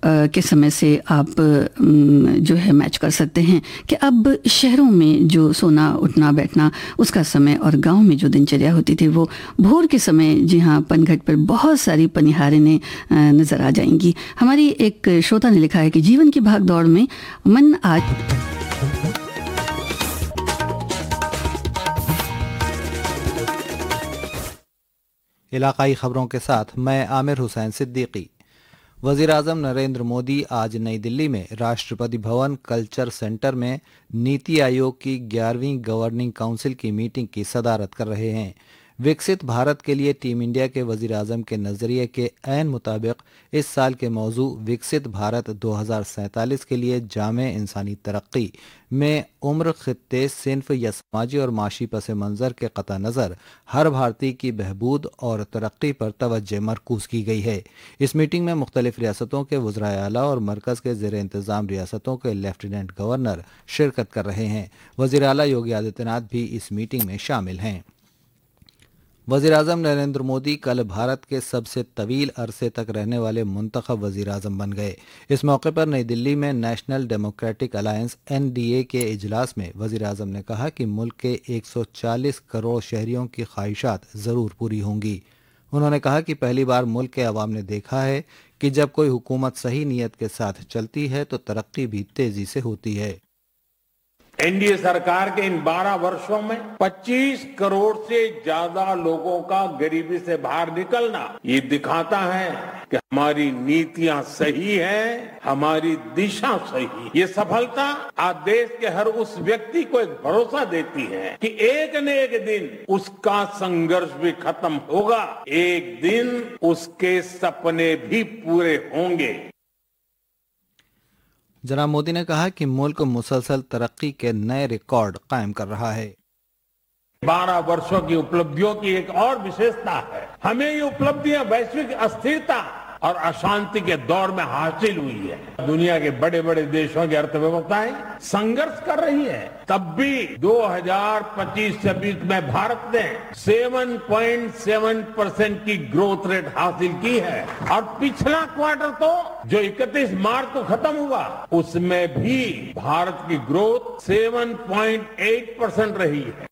के समय से आप जो है मैच कर सकते हैं कि अब शहरों में जो सोना उठना बैठना उसका समय और गांव में जो दिनचर्या होती थी वो भोर के समय जी हाँ पनघट पर बहुत सारी पनिहारें नज़र आ जाएंगी। हमारी एक श्रोता ने लिखा है कि जीवन की भाग दौड़ में मन आज इलाकाई खबरों के साथ मैं आमिर हुसैन सिद्दीकी। वज़ीर-ए-आज़म नरेंद्र मोदी आज नई दिल्ली में राष्ट्रपति भवन कल्चर सेंटर में नीति आयोग की 11वीं गवर्निंग काउंसिल की मीटिंग की सदारत कर रहे हैं। विकसित भारत के लिए टीम इंडिया के वज़ीर-ए-आज़म के नज़रिए के ऐन मुताबिक इस साल के मौजू विकसित भारत 2047 के लिए जामे इंसानी तरक्की में उम्र, खित्ते, सिन्फ या समाजी और माशी पस मंज़र के क़ता नज़र हर भारतीय की बहबूद और तरक्की पर तवज्जो मरकूज़ की गई है। इस मीटिंग में मुख्तलिफ रियासतों के वज़राए आला और मरकज़ के ज़ेर इंतज़ाम रियासतों के लेफ्टिनेंट गवर्नर शिरकत कर रहे हैं। वज़ीर आला योगी आदित्यनाथ भी इस मीटिंग में शामिल हैं। वज़ीर-ए-आज़म नरेंद्र मोदी कल भारत के सबसे तवील अरसे तक रहने वाले मुंतखब वज़ीर-ए-आज़म बन गए। इस मौके पर नई दिल्ली में नेशनल डेमोक्रेटिक अलायंस (NDA) के इजलास में वज़ीर-ए-आज़म ने कहा कि मुल्क के 140 करोड़ शहरियों की ख्वाहिशात ज़रूर पूरी होंगी। उन्होंने कहा कि पहली बार मुल्क के अवाम ने देखा है कि जब कोई हुकूमत सही नीयत के साथ चलती है तो तरक्की भी तेजी से होती है। एनडीए सरकार के इन 12 वर्षों में 25 करोड़ से ज्यादा लोगों का गरीबी से बाहर निकलना ये दिखाता है कि हमारी नीतियां सही हैं, हमारी दिशा सही है। ये सफलता आज देश के हर उस व्यक्ति को एक भरोसा देती है कि एक न एक दिन उसका संघर्ष भी खत्म होगा, एक दिन उसके सपने भी पूरे होंगे। जनाब मोदी ने कहा कि मुल्क मुसलसल तरक्की के नए रिकॉर्ड कायम कर रहा है। 12 वर्षों की उपलब्धियों की एक और विशेषता है, हमें ये उपलब्धियां वैश्विक अस्थिरता और अशांति के दौर में हासिल हुई है। दुनिया के बड़े बड़े देशों की अर्थव्यवस्थाएं संघर्ष कर रही है, तब भी 2025-26 में भारत ने 7.7% की ग्रोथ रेट हासिल की है और पिछला क्वार्टर तो जो 31 मार्च को खत्म हुआ उसमें भी भारत की ग्रोथ 7.8% रही है।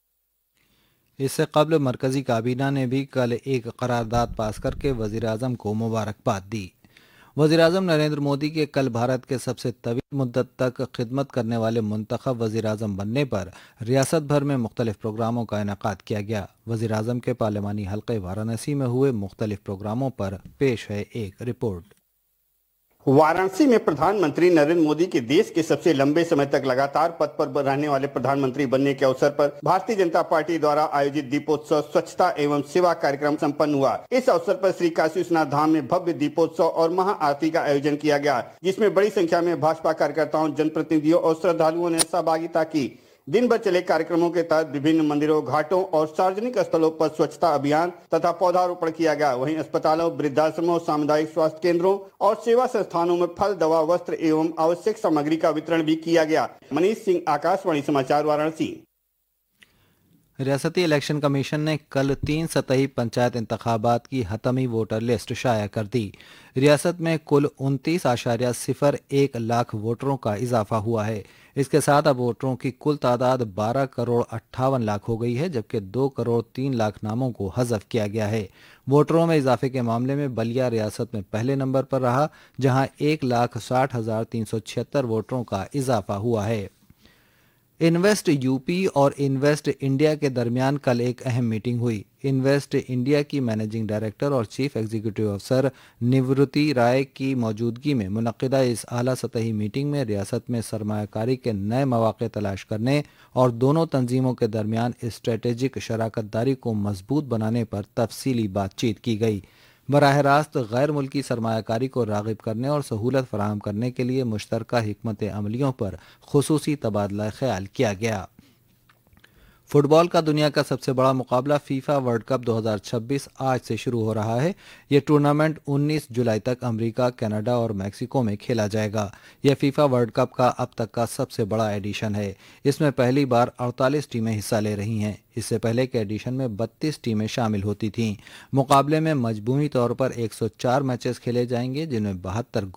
इससे कबल मरकजी काबीना ने भी कल एक करारदाद पास करके वज़ीर-ए-आज़म को मुबारकबाद दी। वज़ीर-ए-आज़म नरेंद्र मोदी के कल भारत के सबसे तवील मुद्दत तक खिदमत करने वाले मुंतखब वज़ीर-ए-आज़म बनने पर रियासत भर में मुख्तलिफ प्रोग्रामों का इनेकाद किया गया। वज़ीर-ए-आज़म के पार्लिमानी हल्के वाराणसी में हुए मुख्तलिफ प्रोग्रामों पर पेश है एक रिपोर्ट। वाराणसी में प्रधानमंत्री नरेंद्र मोदी के देश के सबसे लंबे समय तक लगातार पद पर रहने वाले प्रधानमंत्री बनने के अवसर पर भारतीय जनता पार्टी द्वारा आयोजित दीपोत्सव स्वच्छता एवं सेवा कार्यक्रम संपन्न हुआ। इस अवसर पर श्री काशी विश्वनाथ धाम में भव्य दीपोत्सव और महाआरती का आयोजन किया गया, जिसमें बड़ी संख्या में भाजपा कार्यकर्ताओं, जनप्रतिनिधियों और श्रद्धालुओं ने सहभागिता की। दिन भर चले कार्यक्रमों के तहत विभिन्न मंदिरों, घाटों और सार्वजनिक स्थलों पर स्वच्छता अभियान तथा पौधारोपण किया गया। वहीं अस्पतालों, वृद्धाश्रमों, सामुदायिक स्वास्थ्य केंद्रों और सेवा संस्थानों में फल, दवा, वस्त्र एवं आवश्यक सामग्री का वितरण भी किया गया। मनीष सिंह, आकाशवाणी समाचार, वाराणसी। रियासती इलेक्शन कमीशन ने कल 3 सतही पंचायत इंतखाबात की हतमी वोटर लिस्ट शाया कर दी। रियासत में कुल 29.01 लाख वोटरों का इजाफा हुआ है। इसके साथ अब वोटरों की कुल तादाद 12 करोड़ 58 लाख हो गई है, जबकि 2 करोड़ 3 लाख नामों को हज़फ किया गया है। वोटरों में इजाफे के मामले में बलिया रियासत में पहले नंबर पर रहा, जहां 1,60,376 वोटरों का इजाफा हुआ है। इन्वेस्ट यूपी और इन्वेस्ट इंडिया के दरमियान कल एक अहम मीटिंग हुई। इन्वेस्ट इंडिया की मैनेजिंग डायरेक्टर और चीफ एग्जीक्यूटिव अफसर निवृत्ति राय की मौजूदगी में मुनक्किदा इस आला सतही मीटिंग में रियासत में सरमायाकारी के नए मौके तलाश करने और दोनों तंजीमों के दरमियान स्ट्रेटेजिक शराकतदारी को मजबूत बनाने पर तफसीली बातचीत की गई। बराह रास्त गैर मुल्की सरमायाकारी को राग़िब करने और सहूलत फराहम करने के लिए मुश्तरका हिकमत अमलियों पर खुसूसी तबादला ख्याल किया गया। फुटबॉल का दुनिया का सबसे बड़ा मुकाबला फीफा वर्ल्ड कप 2026 आज से शुरू हो रहा है। यह टूर्नामेंट 19 जुलाई तक अमेरिका, कनाडा और मैक्सिको में खेला जाएगा। यह फीफा वर्ल्ड कप का अब तक का सबसे बड़ा एडिशन है। इसमें पहली बार 48 टीमें हिस्सा ले रही हैं। इससे पहले के एडिशन में 32 टीमें शामिल होती थीं। मुकाबले में मजमूई तौर पर 104 मैचेस खेले जाएंगे, जिनमें 72